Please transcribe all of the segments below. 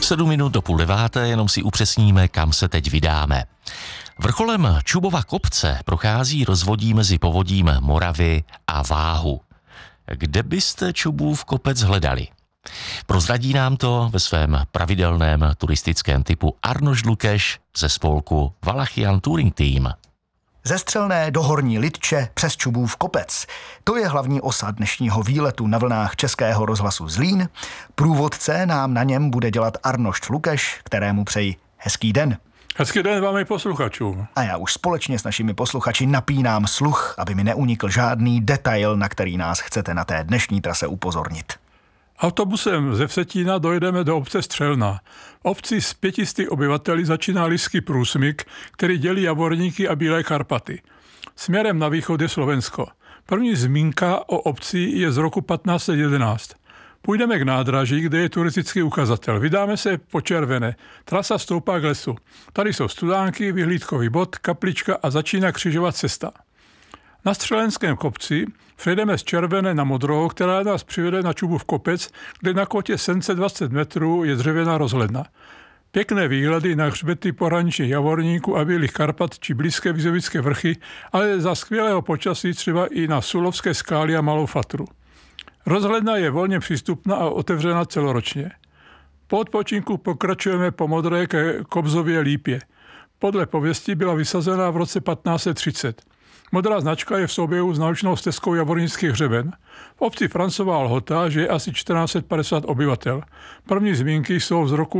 7 minut do 8:30, jenom si upřesníme, kam se teď vydáme. Vrcholem Čubova kopce prochází rozvodí mezi povodím Moravy a Váhu. Kde byste Čubův kopec hledali? Prozradí nám to ve svém pravidelném turistickém typu Arnošt Lukeš ze spolku Valachian Touring Team. Ze Střelné do Horní Lidče přes Čubův kopec. To je hlavní osa dnešního výletu na vlnách Českého rozhlasu Zlín. Průvodce nám na něm bude dělat Arnošt Lukeš, kterému přeji hezký den. Hezký den vám i posluchačům. A já už společně s našimi posluchači napínám sluch, aby mi neunikl žádný detail, na který nás chcete na té dnešní trase upozornit. Autobusem ze Vsetína dojdeme do obce Střelna. V obci s 500 obyvateli začíná Lyský průsmyk, který dělí Javorníky a Bílé Karpaty. Směrem na východ je Slovensko. První zmínka o obci je z roku 1511. Půjdeme k nádraží, kde je turistický ukazatel. Vydáme se po červené. Trasa stoupá k lesu. Tady jsou studánky, vyhlídkový bod, kaplička a začíná křižovat cesta. Na Střelenském kopci přejdeme z červené na modrou, která nás přivede na Čubův kopec, kde na kotě 720 metrů je dřevěná rozhledna. Pěkné výhledy na hřbety pohraničních Javorníků a Bílých Karpat či blízké Vizovické vrchy, ale za skvělého počasí třeba i na Sulovské skály a Malou Fatru. Rozhledna je volně přístupná a otevřena celoročně. Po odpočinku pokračujeme po modré ke Kobzově lípě. Podle pověsti byla vysazena v roce 1530. Modrá značka je v souběhu s naučnou stezkou Javornický hřeben. V obci Francová Lhota žije asi 1450 obyvatel. První zmínky jsou z roku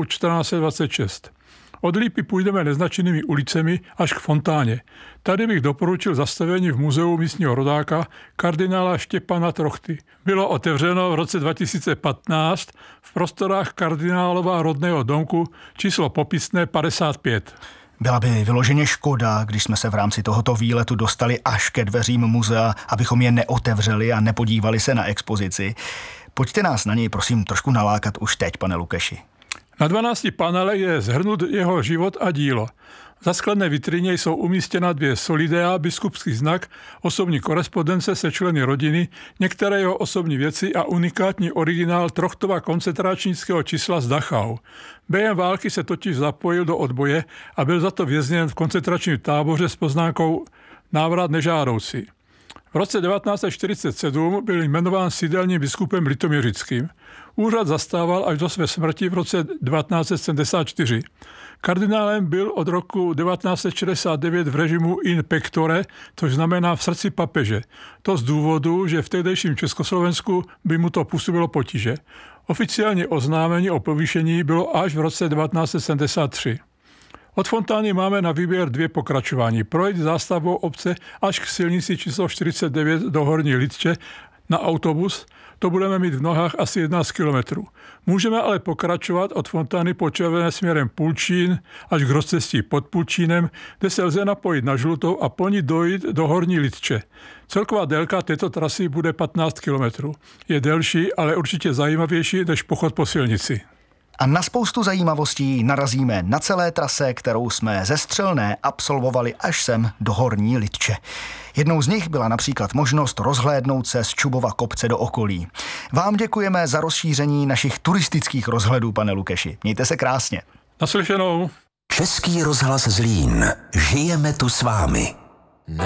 1426. Od Lípy půjdeme neznačenými ulicemi až k fontáně. Tady bych doporučil zastavení v muzeu místního rodáka kardinála Štěpana Trochty. Bylo otevřeno v roce 2015 v prostorách kardinálova rodného domku číslo popisné 55. Byla by vyloženě škoda, když jsme se v rámci tohoto výletu dostali až ke dveřím muzea, abychom je neotevřeli a nepodívali se na expozici. Pojďte nás na něj prosím trošku nalákat už teď, pane Lukeši. Na 12 panelech je shrnut jeho život a dílo. V zasklené vitrině jsou umístěna 2 solidea, biskupský znak, osobní korespondence se členy rodiny, některé jeho osobní věci a unikátní originál Trochtova koncentračnického čísla z Dachau. Během války se totiž zapojil do odboje a byl za to vězněn v koncentračním táboře s poznámkou návrat nežádoucí. V roce 1947 byl jmenován sídelním biskupem litoměřickým. Úřad zastával až do své smrti v roce 1974. Kardinálem byl od roku 1969 v režimu in pectore, což znamená v srdci papeže. To z důvodu, že v tehdejším Československu by mu to působilo potíže. Oficiální oznámení o povýšení bylo až v roce 1973. Od fontány máme na výběr 2 pokračování. Projít zástavbou obce až k silnici číslo 49 do Horní Lidče na autobus, to budeme mít v nohách asi 11 kilometrů. Můžeme ale pokračovat od fontány po červené směrem Pulčín až k rozcestí pod Pulčínem, kde se lze napojit na Žlutou a po ní dojít do Horní Lidče. Celková délka této trasy bude 15 kilometrů. Je delší, ale určitě zajímavější než pochod po silnici. A na spoustu zajímavostí narazíme na celé trase, kterou jsme ze Střelné absolvovali až sem do Horní Lidče. Jednou z nich byla například možnost rozhlédnout se z Čubova kopce do okolí. Vám děkujeme za rozšíření našich turistických rozhledů, pane Lukeši. Mějte se krásně. Naslyšenou. Český rozhlas Zlín. Žijeme tu s vámi.